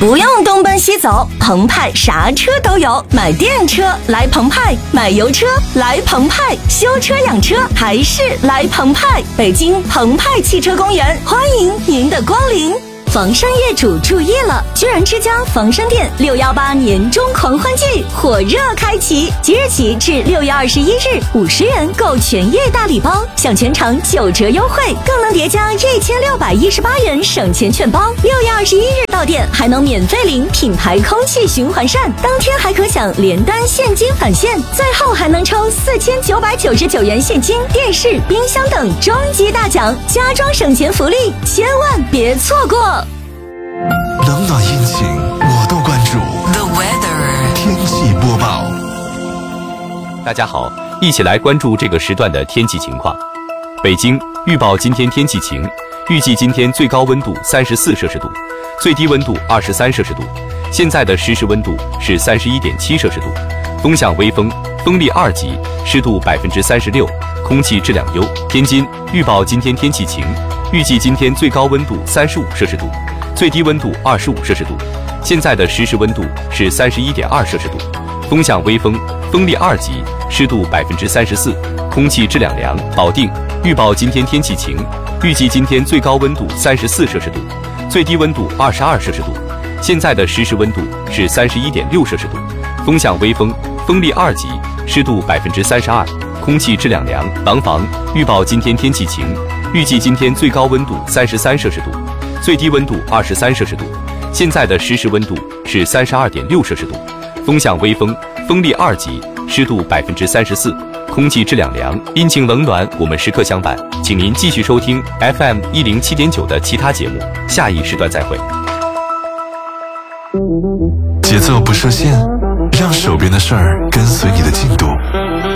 不用东奔西走，澎湃啥车都有。买电车来澎湃，买油车来澎湃，修车养车还是来澎湃。北京澎湃汽车公园，欢迎您的光临。房山业主注意了，居然之家房山店618年中狂欢季火热开启，即日起至6月21日，50元购全业大礼包，享全场9折优惠，更能叠加1618元省钱券包。6月21日到店还能免费领品牌空气循环扇，当天还可享连单现金返现，最后还能抽4999元现金、电视、冰箱等终极大奖，家装省钱福利，千万别错过。 冷暖阴晴我都关注。 The weather 天气播报。 大家好，一起来关注这个时段的天气情况。北京预报今天天气晴，预计今天最高温度34摄氏度，最低温度23摄氏度。现在的实时温度是31.7摄氏度，风向微风，风力2级，湿度36%，空气质量优。天津预报今天天气晴，预计今天最高温度35摄氏度，最低温度25摄氏度。现在的实时温度是31.2摄氏度，风向微风，风力2级，湿度34%，空气质量良。保定预报今天天气晴，预计今天最高温度34摄氏度，最低温度22摄氏度。现在的实时温度是31.6摄氏度，风向微风，风力2级，湿度32%，空气质量良。廊坊预报今天天气晴，预计今天最高温度33摄氏度，最低温度23摄氏度。现在的实时温度是32.6摄氏度，风向微风，风力2级，湿度34%，空气质量良。阴晴冷暖我们时刻相伴，请您继续收听 FM 107.9的其他节目，下一时段再会。 节奏不设限，让手边的事儿跟随你的进度。